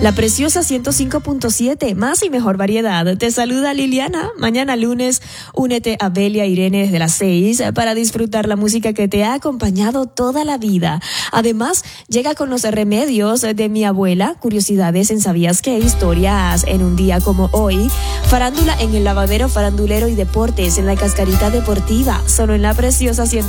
La Preciosa 105.7, más y mejor variedad. Te saluda Liliana. Mañana lunes, únete a Belia Irene desde las 6 para disfrutar la música que te ha acompañado toda la vida. Además, llega con los remedios de mi abuela, curiosidades en ¿Sabías qué? Historias en un día como hoy, farándula en el lavadero farandulero y deportes en la Cascarita Deportiva, solo en La Preciosa 105.7.